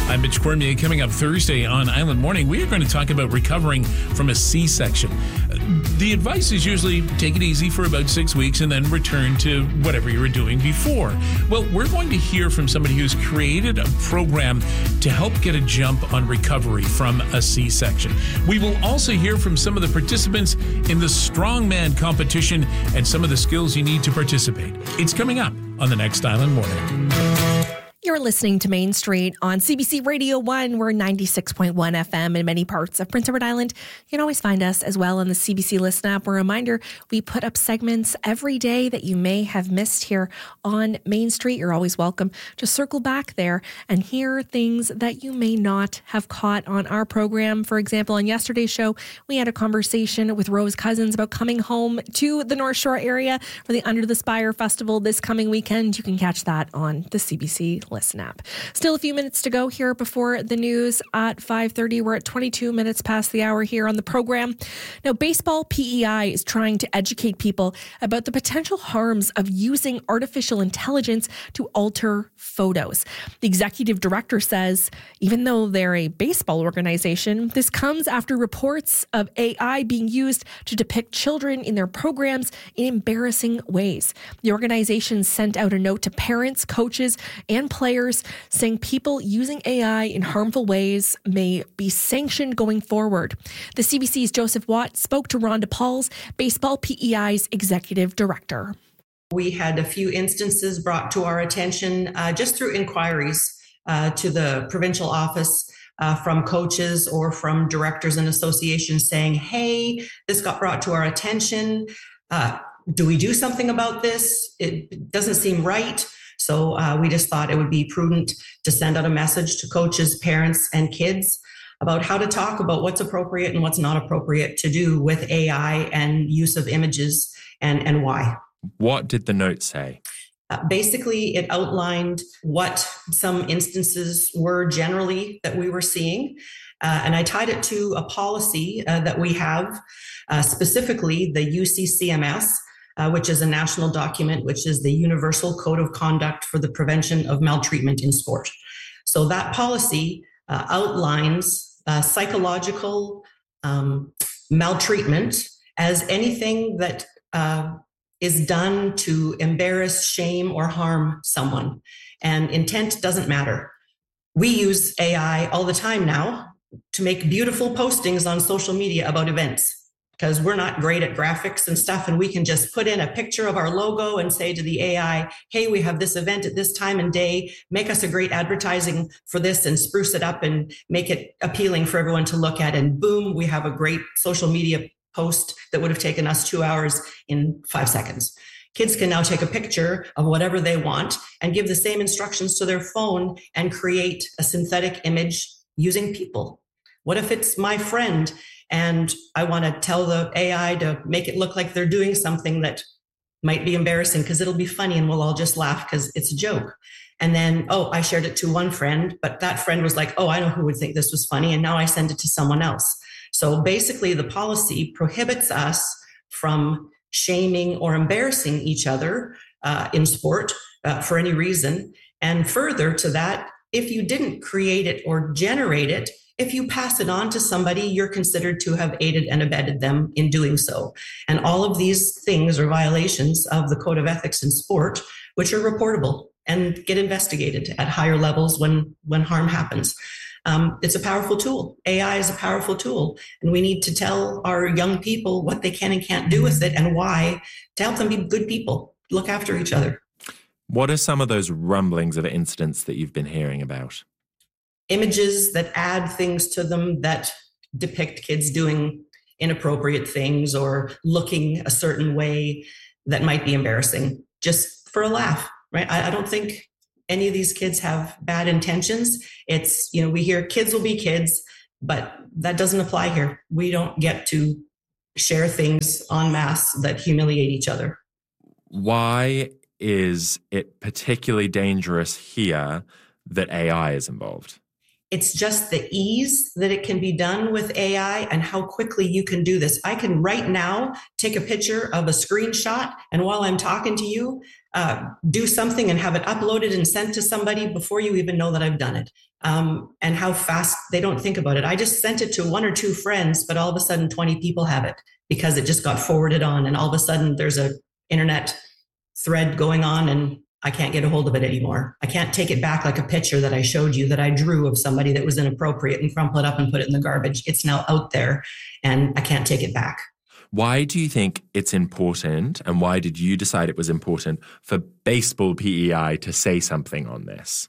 I'm Mitch Cormier. Coming up Thursday on Island Morning, we are going to talk about recovering from a C-section. The advice is usually take it easy for about 6 weeks and then return to whatever you were doing before. Well, we're going to hear from somebody who's created a program to help get a jump on recovery from a C-section. We will also hear from some of the participants in the strongman competition and some of the skills you need to participate. It's coming up on the next Island Morning. You're listening to Main Street on CBC Radio 1. We're 96.1 FM in many parts of Prince Edward Island. You can always find us as well on the CBC Listen app. A reminder, we put up segments every day that you may have missed here on Main Street. You're always welcome to circle back there and hear things that you may not have caught on our program. For example, on yesterday's show, we had a conversation with Rose Cousins about coming home to the North Shore area for the Under the Spire Festival this coming weekend. You can catch that on the CBC Listen app. Still a few minutes to go here before the news at 5:30. We're at 22 minutes past the hour here on the program. Now, Baseball PEI is trying to educate people about the potential harms of using artificial intelligence to alter photos. The executive director says, even though they're a baseball organization, this comes after reports of AI being used to depict children in their programs in embarrassing ways. The organization sent out a note to parents, coaches, and players saying people using AI in harmful ways may be sanctioned going forward. The CBC's Joseph Watt spoke to Rhonda Pauls, Baseball PEI's executive director. We had a few instances brought to our attention just through inquiries to the provincial office from coaches or from directors and associations saying, hey, this got brought to our attention. Do we do something about this? It doesn't seem right. So we just thought it would be prudent to send out a message to coaches, parents, and kids about how to talk about what's appropriate and what's not appropriate to do with AI and use of images and why. What did the note say? Basically, it outlined what some instances were generally that we were seeing. And I tied it to a policy that we have, specifically the UCCMS, which is a national document, which is the Universal Code of Conduct for the Prevention of Maltreatment in Sport. So that policy outlines psychological maltreatment as anything that is done to embarrass, shame, or harm someone. And intent doesn't matter. We use AI all the time now to make beautiful postings on social media about events, because we're not great at graphics and stuff, and we can just put in a picture of our logo and say to the AI, hey, we have this event at this time and day, make us a great advertising for this and spruce it up and make it appealing for everyone to look at. And boom, we have a great social media post that would have taken us 2 hours in 5 seconds. Kids can now take a picture of whatever they want and give the same instructions to their phone and create a synthetic image using people. What if it's my friend and I want to tell the AI to make it look like they're doing something that might be embarrassing because it'll be funny and we'll all just laugh because it's a joke. And then, I shared it to one friend, but that friend was like, I know who would think this was funny. And now I send it to someone else. So basically the policy prohibits us from shaming or embarrassing each other in sport for any reason. And further to that, if you didn't create it or generate it, if you pass it on to somebody, you're considered to have aided and abetted them in doing so. And all of these things are violations of the Code of Ethics in Sport, which are reportable and get investigated at higher levels when harm happens. It's a powerful tool. AI is a powerful tool, and we need to tell our young people what they can and can't do with it and why, to help them be good people, look after each other. What are some of those rumblings of incidents that you've been hearing about? Images that add things to them that depict kids doing inappropriate things or looking a certain way that might be embarrassing, just for a laugh, right? I don't think any of these kids have bad intentions. It's, we hear kids will be kids, but that doesn't apply here. We don't get to share things en masse that humiliate each other. Why is it particularly dangerous here that AI is involved? It's just the ease that it can be done with AI and how quickly you can do this. I can right now take a picture of a screenshot, and while I'm talking to you, do something and have it uploaded and sent to somebody before you even know that I've done it. And how fast they don't think about it. I just sent it to 1 or 2 friends, but all of a sudden 20 people have it because it just got forwarded on. And all of a sudden there's a internet thread going on and I can't get a hold of it anymore. I can't take it back like a picture that I showed you that I drew of somebody that was inappropriate and crumple it up and put it in the garbage. It's now out there and I can't take it back. Why do you think it's important, and why did you decide it was important for Baseball PEI to say something on this?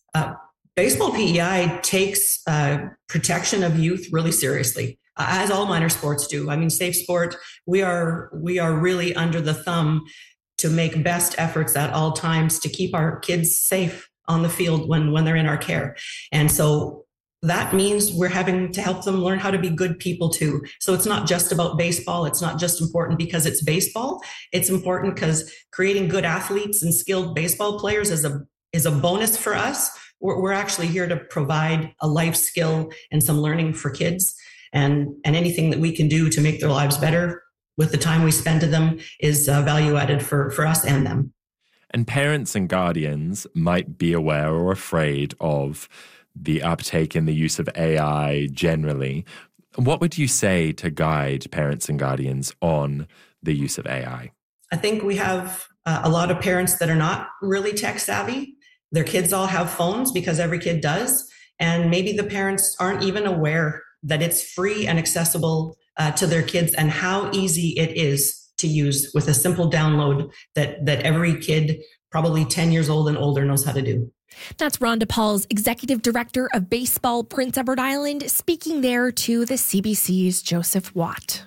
Baseball PEI takes protection of youth really seriously, as all minor sports do. I mean, Safe Sport, we are really under the thumb to make best efforts at all times to keep our kids safe on the field when they're in our care. And so that means we're having to help them learn how to be good people too. So it's not just about baseball. It's not just important because it's baseball. It's important because creating good athletes and skilled baseball players is a bonus for us. We're actually here to provide a life skill and some learning for kids, and anything that we can do to make their lives better with the time we spend to them is value added for us and them. And parents and guardians might be aware or afraid of the uptake in the use of AI generally. What would you say to guide parents and guardians on the use of AI? I think we have a lot of parents that are not really tech savvy. Their kids all have phones because every kid does. And maybe the parents aren't even aware that it's free and accessible to their kids and how easy it is to use with a simple download that every kid, probably 10 years old and older, knows how to do. That's Rhonda Paul's Executive Director of Baseball, Prince Edward Island, speaking there to the CBC's Joseph Watt.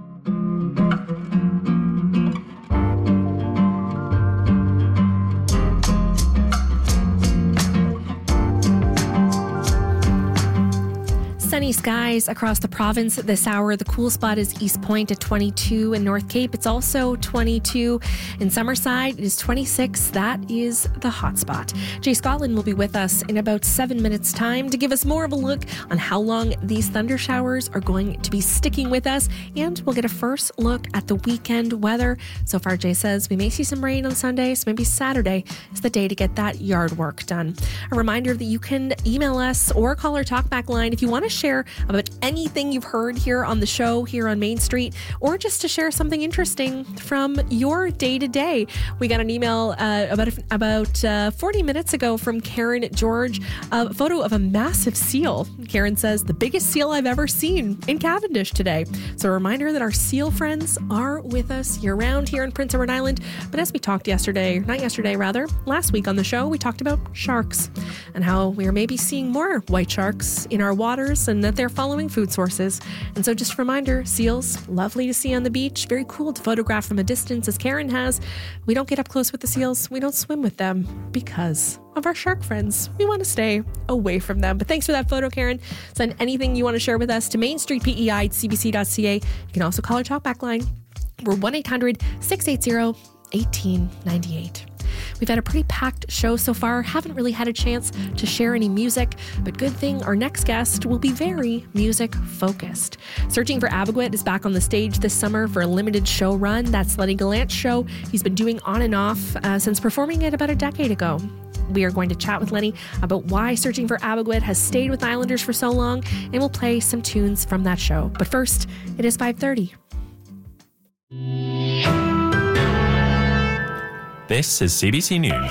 Sunny skies across the province this hour. The cool spot is East Point at 22. In North Cape, it's also 22. In Summerside, it is 26. That is the hot spot. Jay Scotland will be with us in about 7 minutes' time to give us more of a look on how long these thunder showers are going to be sticking with us. And we'll get a first look at the weekend weather. So far, Jay says we may see some rain on Sunday, so maybe Saturday is the day to get that yard work done. A reminder that you can email us or call our talkback line if you want to share about anything you've heard here on the show here on Main Street, or just to share something interesting from your day to day. We got an email about 40 minutes ago from Karen George, a photo of a massive seal. Karen says, the biggest seal I've ever seen in Cavendish today. So a reminder that our seal friends are with us year round here in Prince Edward Island. But as we talked last week on the show, we talked about sharks and how we are maybe seeing more white sharks in our waters and that they're following food sources. And so just a reminder, seals, lovely to see on the beach, very cool to photograph from a distance as Karen has. We don't get up close with the seals. We don't swim with them because of our shark friends. We want to stay away from them. But thanks for that photo, Karen. Send anything you want to share with us to Main Street PEI at cbc.ca. You can also call our talkback line. We're 1-800-680-1898. We've had a pretty packed show so far. Haven't really had a chance to share any music, but good thing our next guest will be very music focused. Searching for Abogwit is back on the stage this summer for a limited show run. That's Lenny Gallant's show. He's been doing on and off since performing it about a decade ago. We are going to chat with Lenny about why Searching for Abogwit has stayed with Islanders for so long, and we'll play some tunes from that show. But first, it is 5:30. This is CBC News.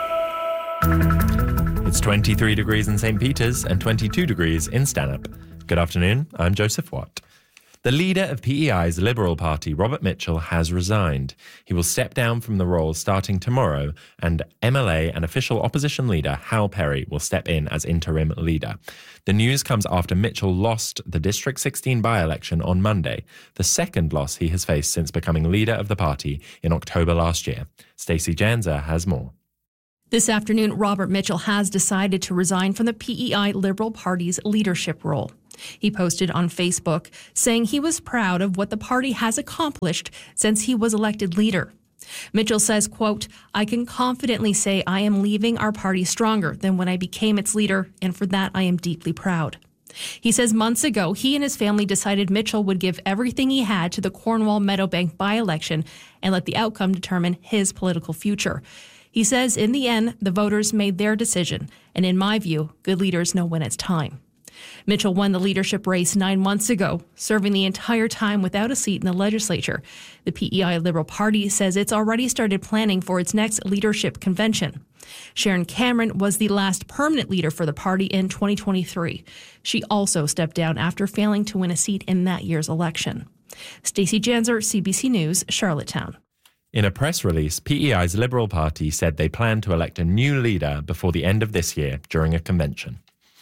It's 23 degrees in St. Peter's and 22 degrees in Stanhope. Good afternoon, I'm Joseph Watt. The leader of PEI's Liberal Party, Robert Mitchell, has resigned. He will step down from the role starting tomorrow, and MLA and official opposition leader Hal Perry will step in as interim leader. The news comes after Mitchell lost the District 16 by-election on Monday, the second loss he has faced since becoming leader of the party in October last year. Stacey Janza has more. This afternoon, Robert Mitchell has decided to resign from the PEI Liberal Party's leadership role. He posted on Facebook saying he was proud of what the party has accomplished since he was elected leader. Mitchell says, quote, "I can confidently say I am leaving our party stronger than when I became its leader, and for that I am deeply proud." He says months ago, he and his family decided Mitchell would give everything he had to the Cornwall Meadowbank by-election and let the outcome determine his political future. He says in the end, the voters made their decision, and in my view, good leaders know when it's time. Mitchell won the leadership race 9 months ago, serving the entire time without a seat in the legislature. The PEI Liberal Party says it's already started planning for its next leadership convention. Sharon Cameron was the last permanent leader for the party in 2023. She also stepped down after failing to win a seat in that year's election. Stacey Janzer, CBC News, Charlottetown. In a press release, PEI's Liberal Party said they plan to elect a new leader before the end of this year during a convention.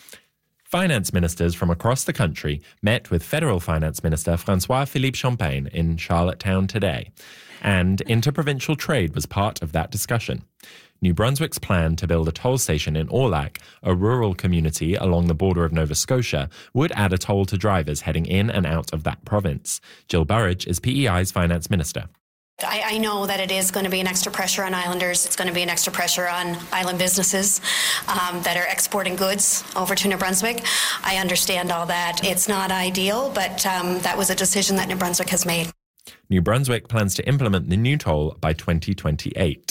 Finance ministers from across the country met with Federal Finance Minister François-Philippe Champagne in Charlottetown today, and interprovincial trade was part of that discussion. New Brunswick's plan to build a toll station in Orlac, a rural community along the border of Nova Scotia, would add a toll to drivers heading in and out of that province. Jill Burridge is PEI's Finance Minister. I know that it is going to be an extra pressure on islanders. It's going to be an extra pressure on island businesses that are exporting goods over to New Brunswick. I understand all that. It's not ideal, but that was a decision that New Brunswick has made. New Brunswick plans to implement the new toll by 2028.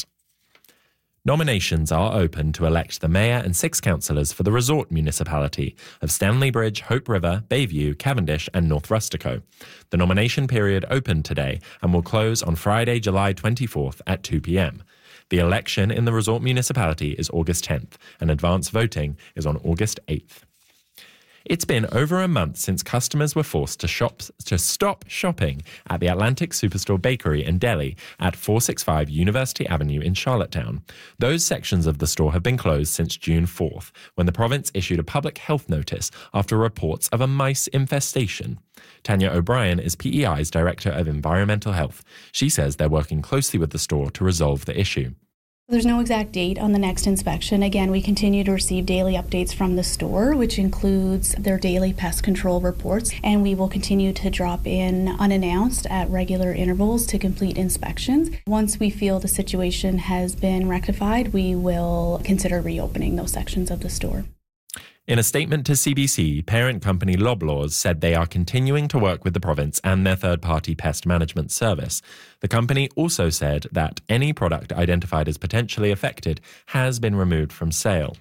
Nominations are open to elect the mayor and 6 councillors for the resort municipality of Stanley Bridge, Hope River, Bayview, Cavendish and North Rustico. The nomination period opened today and will close on Friday, July 24th at 2 p.m. The election in the resort municipality is August 10th and advance voting is on August 8th. It's been over a month since customers were forced to stop shopping at the Atlantic Superstore Bakery and Deli at 465 University Avenue in Charlottetown. Those sections of the store have been closed since June 4th, when the province issued a public health notice after reports of a mice infestation. Tanya O'Brien is PEI's Director of Environmental Health. She says they're working closely with the store to resolve the issue. There's no exact date on the next inspection. Again, we continue to receive daily updates from the store, which includes their daily pest control reports, and we will continue to drop in unannounced at regular intervals to complete inspections. Once we feel the situation has been rectified, we will consider reopening those sections of the store. In a statement to CBC, parent company Loblaws said they are continuing to work with the province and their third-party pest management service. The company also said that any product identified as potentially affected has been removed from sale.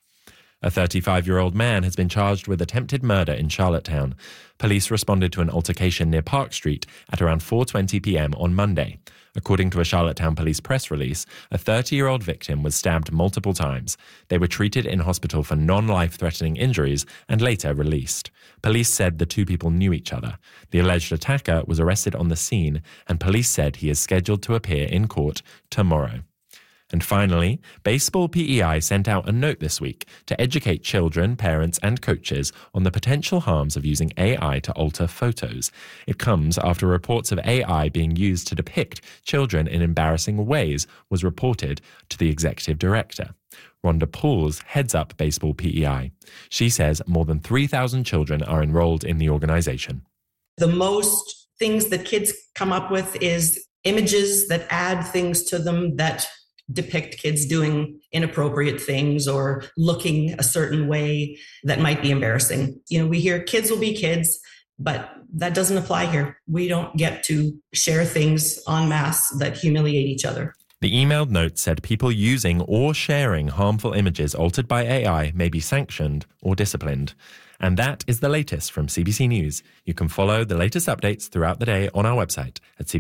A 35-year-old man has been charged with attempted murder in Charlottetown. Police responded to an altercation near Park Street at around 4:20 p.m. on Monday. According to a Charlottetown police press release, a 30-year-old victim was stabbed multiple times. They were treated in hospital for non-life-threatening injuries and later released. Police said the two people knew each other. The alleged attacker was arrested on the scene, and police said he is scheduled to appear in court tomorrow. And finally, Baseball PEI sent out a note this week to educate children, parents and coaches on the potential harms of using AI to alter photos. It comes after reports of AI being used to depict children in embarrassing ways was reported to the executive director. Rhonda Pauls heads up Baseball PEI. She says more than 3,000 children are enrolled in the organization. The most things that kids come up with is images that add things to them that depict kids doing inappropriate things or looking a certain way that might be embarrassing. You know, we hear kids will be kids, but that doesn't apply here. We don't get to share things en masse that humiliate each other. The emailed note said people using or sharing harmful images altered by AI may be sanctioned or disciplined. And that is the latest from CBC News. You can follow the latest updates throughout the day on our website at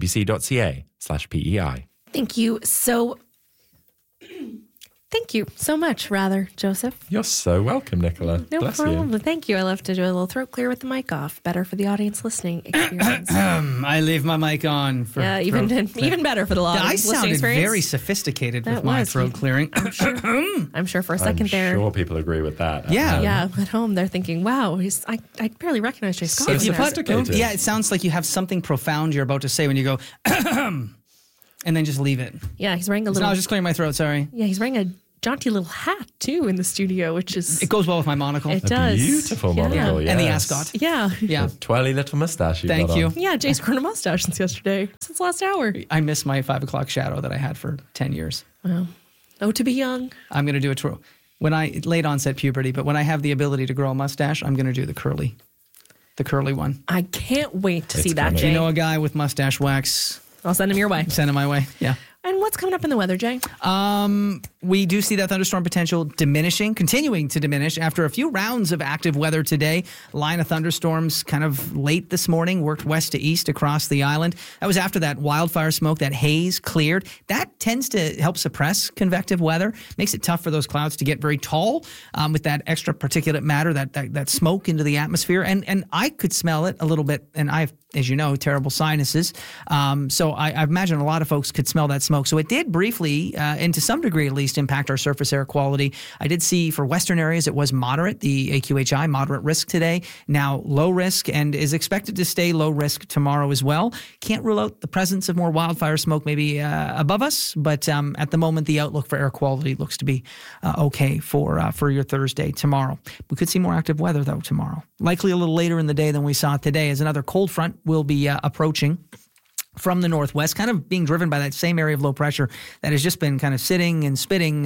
cbc.ca/PEI. Thank you so much, Joseph. You're so welcome, Nicola. No Bless problem. you. Thank you. I love to do a little throat clear with the mic off. Better for the audience listening experience. I leave my mic on. Even better for the audience listening I sounded experience. very sophisticated with my throat clearing. I'm sure for a second there. I'm sure people agree with that. Yeah, at home they're thinking, wow, I barely recognize Jay Scott. If you it sounds like you have something profound you're about to say when you go, and then just leave it. Yeah, he's wearing a little... No, I was just clearing my throat, sorry. Yeah, he's wearing a jaunty little hat too in the studio, which is It goes well with my monocle. it does. Beautiful Yeah. monocle, yes. And the ascot. Yeah. Yeah. Twirly little mustache you Thank got you. on. Yeah, Jay's grown a mustache since yesterday, since last hour. I miss my 5 o'clock shadow that I had for 10 years. Oh, to be young. I'm going to do it true. When I late onset puberty, but when I have the ability to grow a mustache, I'm going to do the curly one. I can't wait to see that, coming. Jay. You know a guy with mustache wax? I'll send him your way. Send him my way. Yeah. And what's coming up in the weather, Jay? We do see that thunderstorm potential continuing to diminish after a few rounds of active weather today. Line of thunderstorms kind of late this morning worked west to east across the island. That was after that wildfire smoke, that haze cleared. That tends to help suppress convective weather, makes it tough for those clouds to get very tall with that extra particulate matter, that smoke into the atmosphere. And I could smell it a little bit, and I've, as you know, terrible sinuses. So I imagine a lot of folks could smell that smoke. So it did briefly, and to some degree at least, impact our surface air quality. I did see for western areas it was moderate, the AQHI, moderate risk today, now low risk, and is expected to stay low risk tomorrow as well. Can't rule out the presence of more wildfire smoke maybe above us, but at the moment the outlook for air quality looks to be okay for your Thursday tomorrow. We could see more active weather though tomorrow, likely a little later in the day than we saw today, as another cold front will be approaching from the northwest, kind of being driven by that same area of low pressure that has just been kind of sitting and spinning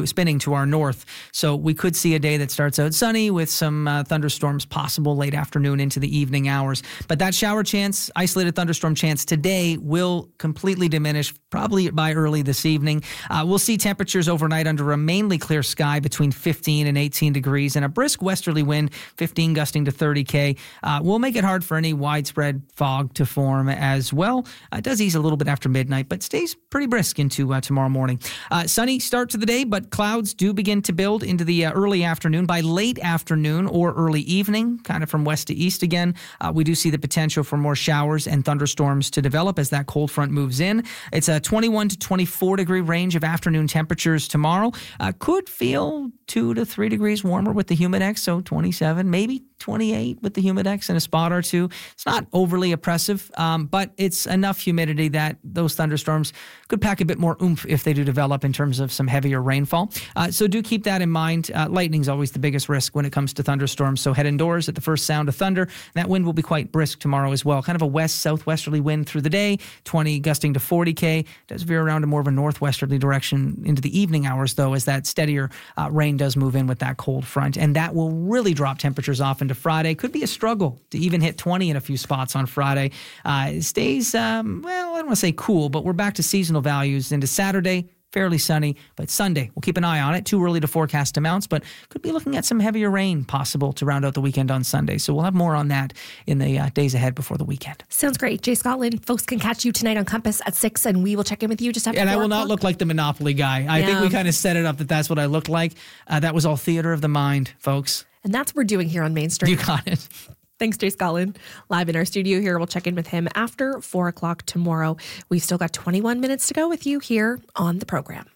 to our north. So we could see a day that starts out sunny with some thunderstorms possible late afternoon into the evening hours. But that shower chance, isolated thunderstorm chance today will completely diminish probably by early this evening. We'll see temperatures overnight under a mainly clear sky between 15 and 18 degrees and a brisk westerly wind, 15 gusting to 30 will make it hard for any widespread fog to form as well. It does ease a little bit after midnight, but stays pretty brisk into tomorrow morning. Sunny start to the day, but clouds do begin to build into the early afternoon. By late afternoon or early evening, kind of from west to east again, we do see the potential for more showers and thunderstorms to develop as that cold front moves in. It's a 21 to 24 degree range of afternoon temperatures tomorrow. Could feel 2 to 3 degrees warmer with the Humidex, so 27, maybe 28 with the Humidex in a spot or two. It's not overly oppressive, but it's enough humidity that those thunderstorms could pack a bit more oomph if they do develop in terms of some heavier rainfall. So do keep that in mind. Lightning's always the biggest risk when it comes to thunderstorms, so head indoors at the first sound of thunder. That wind will be quite brisk tomorrow as well. Kind of a west-southwesterly wind through the day, 20 gusting to 40 Does veer around to more of a northwesterly direction into the evening hours, though, as that steadier rain does move in with that cold front. And that will really drop temperatures off into Friday. Could be a struggle to even hit 20 in a few spots on Friday. It stays, well, I don't want to say cool, but we're back to seasonal values into Saturday. Fairly sunny, but Sunday, we'll keep an eye on it. Too early to forecast amounts, but could be looking at some heavier rain possible to round out the weekend on Sunday. So we'll have more on that in the days ahead before the weekend. Sounds great. Jay Scotland, folks can catch you tonight on Compass at 6, and we will check in with you just after 4 And I will o'clock. not look like the Monopoly guy. I think we kind of set it up that that's what I looked like. That was all theater of the mind, folks. And that's what we're doing here on Main Street. You got it. Thanks, Jay Scotland. Live in our studio here. We'll check in with him after 4 o'clock tomorrow. We've still got 21 minutes to go with you here on the program.